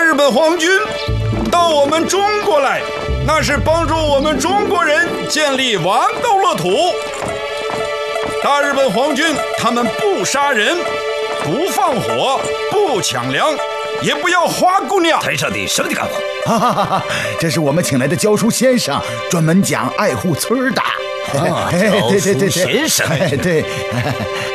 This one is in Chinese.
日本皇军到我们中国来，那是帮助我们中国人建立完构乐土。大日本皇军他们不杀人，不放火，不抢粮，也不要花姑娘。 台上的什么的干活？ 哈哈哈！这是我们请来的教书先生，专门讲爱护村的。 教书先生， 对。